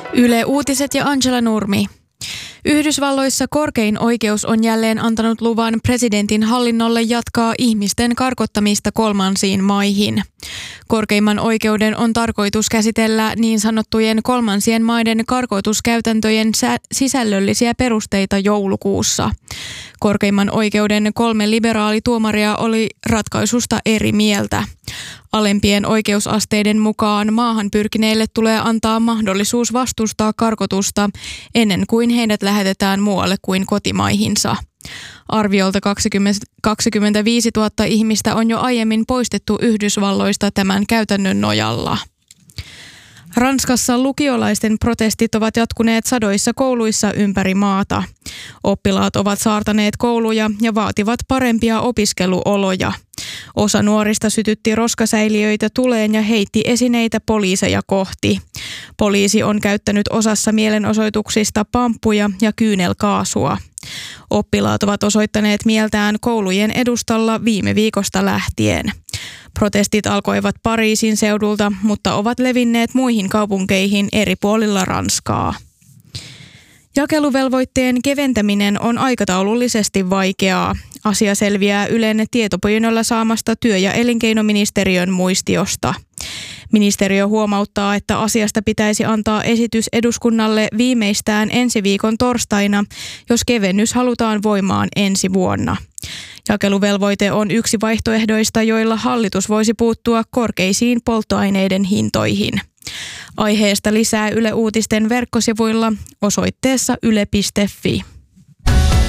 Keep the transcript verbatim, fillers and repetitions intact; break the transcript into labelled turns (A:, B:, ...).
A: Yle Uutiset ja Angela Nurmi. Yhdysvalloissa korkein oikeus on jälleen antanut luvan presidentin hallinnolle jatkaa ihmisten karkottamista kolmansiin maihin. Korkeimman oikeuden on tarkoitus käsitellä niin sanottujen kolmansien maiden karkotuskäytäntöjen sisällöllisiä perusteita joulukuussa. Korkeimman oikeuden kolme liberaalituomaria oli ratkaisusta eri mieltä. Alempien oikeusasteiden mukaan maahan pyrkineille tulee antaa mahdollisuus vastustaa karkotusta ennen kuin heidät lähetetään muualle kuin kotimaihinsa. Arviolta kaksikymmentäviisituhatta ihmistä on jo aiemmin poistettu Yhdysvalloista tämän käytännön nojalla. Ranskassa lukiolaisten protestit ovat jatkuneet sadoissa kouluissa ympäri maata. Oppilaat ovat saartaneet kouluja ja vaativat parempia opiskeluoloja. Osa nuorista sytytti roskasäiliöitä tuleen ja heitti esineitä poliiseja kohti. Poliisi on käyttänyt osassa mielenosoituksista pamppuja ja kyynelkaasua. Oppilaat ovat osoittaneet mieltään koulujen edustalla viime viikosta lähtien. Protestit alkoivat Pariisin seudulta, mutta ovat levinneet muihin kaupunkeihin eri puolilla Ranskaa. Jakeluvelvoitteen keventäminen on aikataulullisesti vaikeaa. Asia selviää Ylen tietopyynnöllä saamasta työ- ja elinkeinoministeriön muistiosta. Ministeriö huomauttaa, että asiasta pitäisi antaa esitys eduskunnalle viimeistään ensi viikon torstaina, jos kevennys halutaan voimaan ensi vuonna. Jakeluvelvoite on yksi vaihtoehdoista, joilla hallitus voisi puuttua korkeisiin polttoaineiden hintoihin. Aiheesta lisää Yle Uutisten verkkosivuilla osoitteessa yle piste fi.